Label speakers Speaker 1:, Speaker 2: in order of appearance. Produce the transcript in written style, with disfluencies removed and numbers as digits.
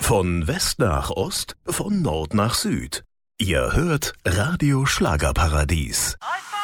Speaker 1: Von West nach Ost, von Nord nach Süd. Ihr hört Radio Schlagerparadies.